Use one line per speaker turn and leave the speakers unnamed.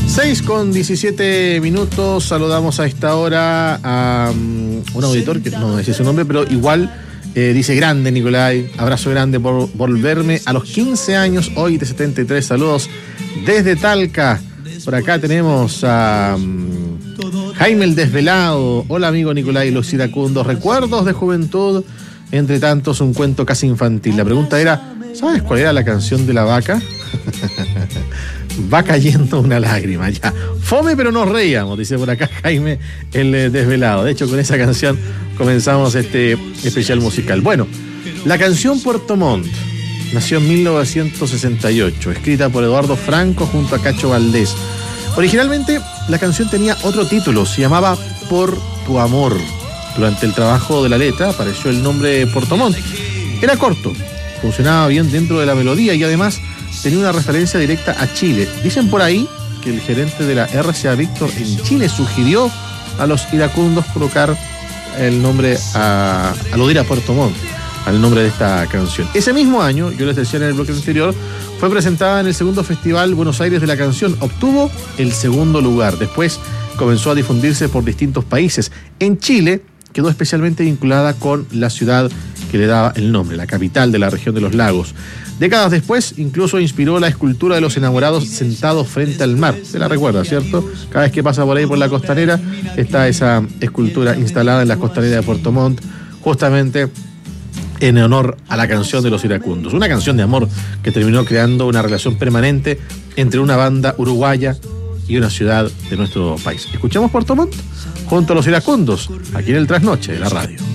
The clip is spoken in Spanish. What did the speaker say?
6:17. Saludamos a esta hora a un auditor que no dice su nombre, pero igual dice: grande Nicolai, abrazo grande por volverme a los 15 años, hoy de 73. Saludos desde Talca. Por acá tenemos a Jaime el Desvelado. Hola amigo Nicolai, los iracundos, recuerdos de juventud, entre tantos un cuento casi infantil. La pregunta era: ¿sabes cuál era la canción de la vaca? Va cayendo una lágrima, ya. Fome, pero nos reíamos, dice por acá Jaime el Desvelado. De hecho, con esa canción comenzamos este especial musical. Bueno, la canción Puerto Montt nació en 1968, escrita por Eduardo Franco junto a Cacho Valdés. Originalmente, la canción tenía otro título, se llamaba Por tu amor. Durante el trabajo de la letra apareció el nombre Puerto Montt. Era corto, funcionaba bien dentro de la melodía y además tenía una referencia directa a Chile. Dicen por ahí que el gerente de la RCA Víctor en Chile sugirió a los iracundos colocar el nombre aludir a Puerto Montt, al nombre de esta canción. Ese mismo año, yo les decía en el bloque anterior, fue presentada en el segundo Festival Buenos Aires de la Canción. Obtuvo el segundo lugar. Después comenzó a difundirse por distintos países. En Chile quedó especialmente vinculada con la ciudad que le daba el nombre, la capital de la región de los lagos. Décadas después, incluso inspiró la escultura de los enamorados sentados frente al mar. Se la recuerda, ¿cierto? Cada vez que pasa por ahí por la costanera, está esa escultura instalada en la costanera de Puerto Montt, justamente en honor a la canción de los iracundos. Una canción de amor que terminó creando una relación permanente entre una banda uruguaya y una ciudad de nuestro país. Escuchamos Puerto Montt junto a los iracundos, aquí en el Trasnoche de la radio.